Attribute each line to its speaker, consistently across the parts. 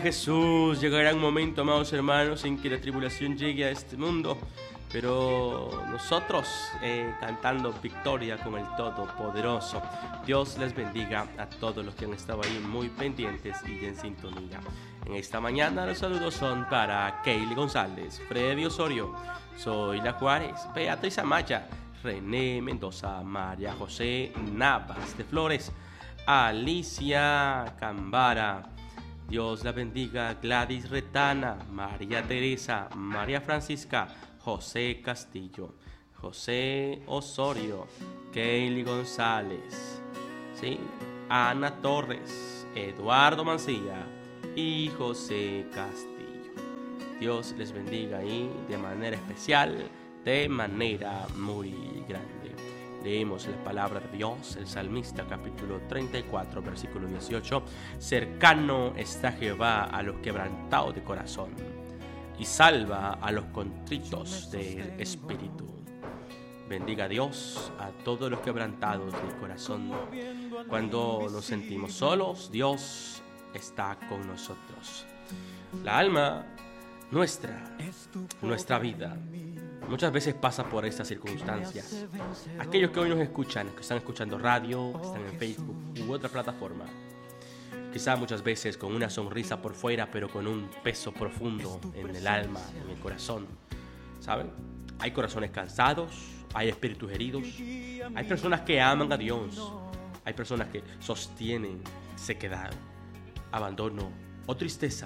Speaker 1: Jesús, llegará un momento, amados hermanos, en que la tribulación llegue a este mundo, pero nosotros cantando victoria con el Todopoderoso. Dios les bendiga a todos los que han estado ahí muy pendientes y en sintonía. En esta mañana los saludos son para Keili González, Freddy Osorio, Zoila Juárez, Beatriz Amaya, René Mendoza, María José Navas de Flores, Alicia Cambara. Dios la bendiga, Gladys Retana, María Teresa, María Francisca, José Castillo, José Osorio, Keili González, ¿sí? Ana Torres, Eduardo Mancilla y José Castillo. Dios les bendiga ahí de manera especial, de manera muy grande. Leemos la palabra de Dios, el salmista capítulo 34, versículo 18. Cercano está Jehová a los quebrantados de corazón y salva a los contritos de espíritu. Bendiga a Dios a todos los quebrantados de corazón. Cuando nos sentimos solos, Dios está con nosotros. La alma nuestra vida, muchas veces pasa por estas circunstancias. Aquellos que hoy nos escuchan, que están escuchando radio, están en Facebook u otra plataforma, quizá muchas veces con una sonrisa por fuera, pero con un peso profundo en el alma, en el corazón. ¿Saben? Hay corazones cansados, hay espíritus heridos, hay personas que aman a Dios, hay personas que sostienen sequedad, abandono o tristeza.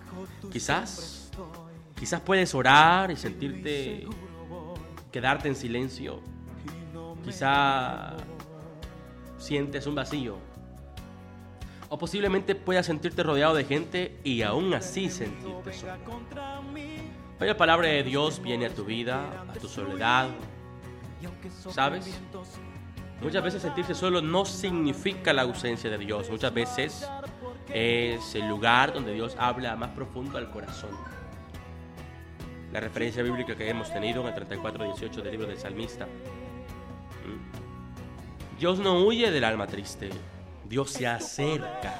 Speaker 1: Quizás puedes orar y sentirte, quedarte en silencio. Quizá sientes un vacío. O posiblemente puedas sentirte rodeado de gente y aún así sentirte solo. Hoy la palabra de Dios viene a tu vida, a tu soledad. ¿Sabes? Muchas veces sentirse solo no significa la ausencia de Dios. Muchas veces es el lugar donde Dios habla más profundo al corazón. La referencia bíblica que hemos tenido en el 34:18 del libro del salmista. Dios no huye del alma triste, Dios se acerca.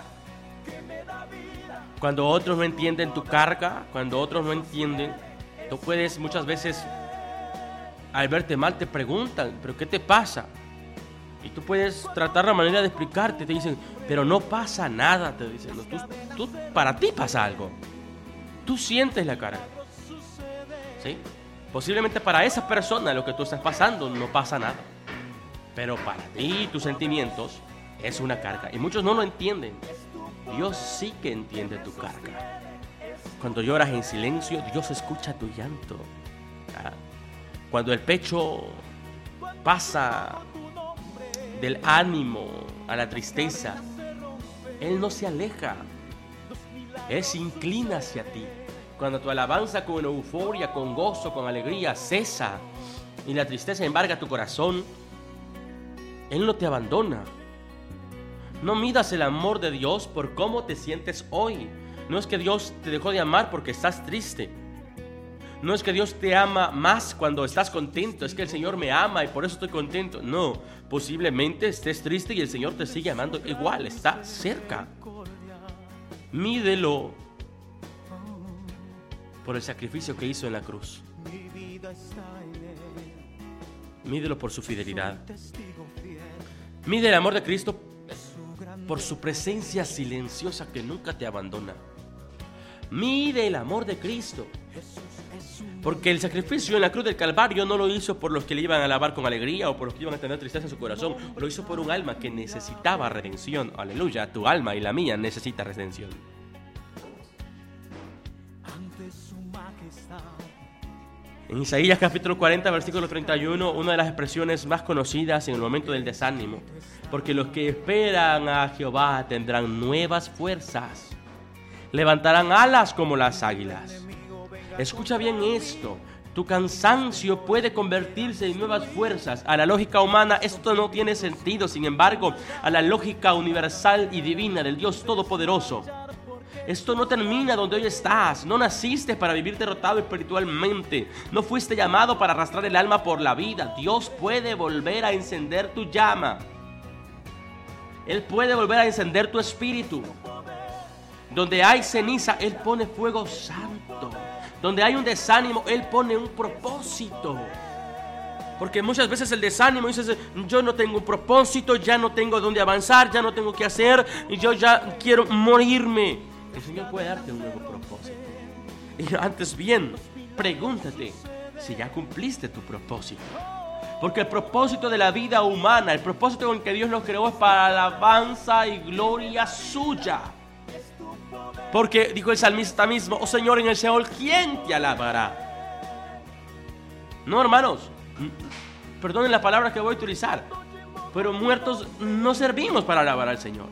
Speaker 1: Cuando otros no entienden tu carga, cuando otros no entienden, tú puedes muchas veces, al verte mal, te preguntan, ¿pero qué te pasa? Y tú puedes tratar la manera de explicarte, te dicen, pero no pasa nada, te dicen, tú para ti pasa algo, tú sientes la carga. ¿Sí? Posiblemente para esa persona lo que tú estás pasando no pasa nada, pero para ti tus sentimientos es una carga y muchos no lo entienden. Dios sí que entiende tu carga. Cuando lloras en silencio, Dios escucha tu llanto. Cuando el pecho pasa del ánimo a la tristeza, Él no se aleja, Él se inclina hacia ti. Cuando tu alabanza con euforia, con gozo, con alegría cesa y la tristeza embarga tu corazón, Él no te abandona. No midas el amor de Dios por cómo te sientes hoy. No es que Dios te dejó de amar porque estás triste. No es que Dios te ama más cuando estás contento. Es que el Señor me ama y por eso estoy contento. No, posiblemente estés triste y el Señor te sigue amando igual. Está cerca. Mídelo por el sacrificio que hizo en la cruz. Mídelo por su fidelidad. Mide el amor de Cristo por su presencia silenciosa que nunca te abandona. Mide el amor de Cristo, porque el sacrificio en la cruz del Calvario no lo hizo por los que le iban a alabar con alegría o por los que iban a tener tristeza en su corazón. Lo hizo por un alma que necesitaba redención. Aleluya, tu alma y la mía necesita redención. En Isaías capítulo 40, versículo 31, una de las expresiones más conocidas en el momento del desánimo. Porque los que esperan a Jehová tendrán nuevas fuerzas, levantarán alas como las águilas. Escucha bien esto, tu cansancio puede convertirse en nuevas fuerzas. A la lógica humana esto no tiene sentido, sin embargo, a la lógica universal y divina del Dios Todopoderoso, esto no termina donde hoy estás. No naciste para vivir derrotado espiritualmente. No fuiste llamado para arrastrar el alma por la vida. Dios puede volver a encender tu llama. Él puede volver a encender tu espíritu. Donde hay ceniza, Él pone fuego santo. Donde hay un desánimo, Él pone un propósito. Porque muchas veces el desánimo dice: yo no tengo un propósito, ya no tengo dónde avanzar, ya no tengo qué hacer, y yo ya quiero morirme. El Señor puede darte un nuevo propósito. Y antes bien, pregúntate si ya cumpliste tu propósito. Porque el propósito de la vida humana, el propósito con el que Dios nos creó, es para alabanza y gloria suya. Porque dijo el salmista mismo: oh Señor, en el Seol, ¿quién te alabará? No, hermanos, perdonen las palabras que voy a utilizar, pero muertos no servimos para alabar al Señor.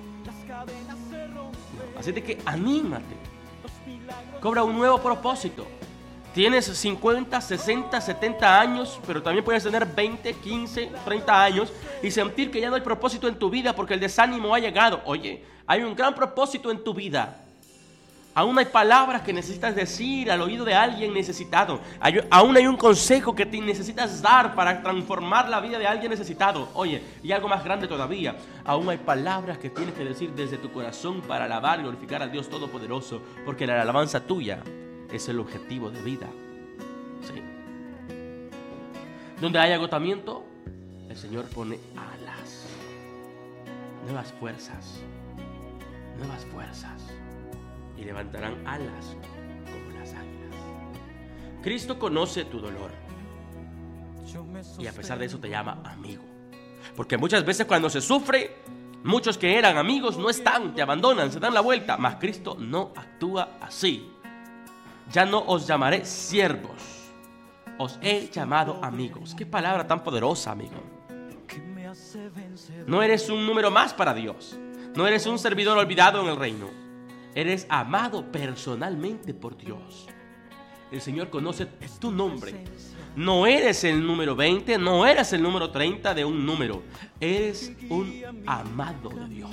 Speaker 1: Así de que anímate, cobra un nuevo propósito. Tienes 50, 60, 70 años, pero también puedes tener 20, 15, 30 años y sentir que ya no hay propósito en tu vida porque el desánimo ha llegado. Oye, hay un gran propósito en tu vida. Aún hay palabras que necesitas decir al oído de alguien necesitado. Aún hay un consejo que te necesitas dar para transformar la vida de alguien necesitado. Oye, y algo más grande todavía. Aún hay palabras que tienes que decir desde tu corazón para alabar y glorificar al Dios Todopoderoso. Porque la alabanza tuya es el objetivo de vida. Sí. Donde hay agotamiento, el Señor pone alas. Nuevas fuerzas. Nuevas fuerzas. Y levantarán alas como las águilas. Cristo conoce tu dolor y a pesar de eso te llama amigo. Porque muchas veces cuando se sufre, muchos que eran amigos no están, te abandonan, se dan la vuelta. Mas Cristo no actúa así. Ya no os llamaré siervos, os he llamado amigos. Qué palabra tan poderosa, amigo. No eres un número más para Dios. No eres un servidor olvidado en el reino. Eres amado personalmente por Dios. El Señor conoce tu nombre. No eres el número 20, no eres el número 30 de un número. Eres un amado de Dios.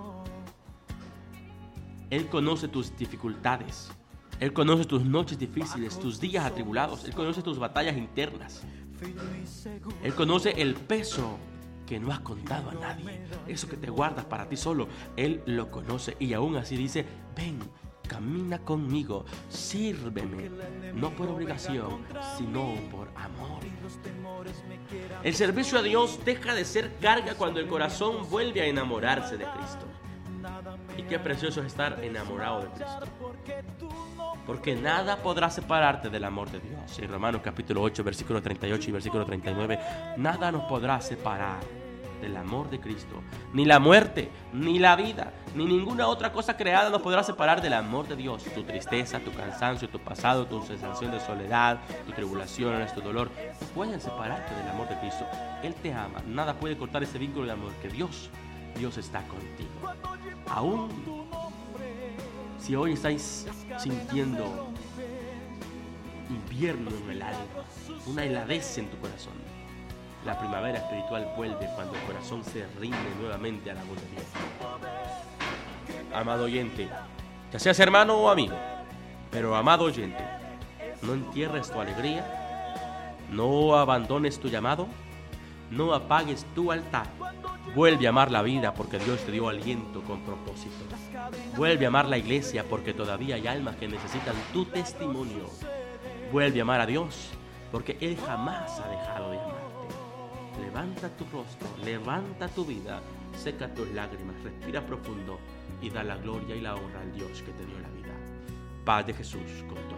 Speaker 1: Él conoce tus dificultades. Él conoce tus noches difíciles, tus días atribulados. Él conoce tus batallas internas. Él conoce el peso que no has contado a nadie, eso que te guardas para ti solo. Él lo conoce y aún así dice: ven, camina conmigo, sírveme, no por obligación, sino por amor. El servicio a Dios deja de ser carga cuando el corazón vuelve a enamorarse de Cristo. Y qué precioso es estar enamorado de Cristo. Porque nada podrá separarte del amor de Dios. En Romanos capítulo 8, versículo 38 y versículo 39, nada nos podrá separar del amor de Cristo. Ni la muerte, ni la vida, ni ninguna otra cosa creada nos podrá separar del amor de Dios. Tu tristeza, tu cansancio, tu pasado, tu sensación de soledad, tu tribulaciones, tu dolor, no pueden separarte del amor de Cristo. Él te ama. Nada puede cortar ese vínculo de amor que Dios está contigo. Aún si hoy estáis sintiendo invierno en el alma, una heladez en tu corazón, la primavera espiritual vuelve cuando el corazón se rinde nuevamente a la voz de Dios. Amado oyente, ya seas hermano o amigo, pero amado oyente, no entierres tu alegría, no abandones tu llamado, no apagues tu altar. Vuelve a amar la vida porque Dios te dio aliento con propósito. Vuelve a amar la iglesia porque todavía hay almas que necesitan tu testimonio. Vuelve a amar a Dios porque Él jamás ha dejado de amarte. Levanta tu rostro, levanta tu vida, seca tus lágrimas, respira profundo y da la gloria y la honra al Dios que te dio la vida. Paz de Jesús con tu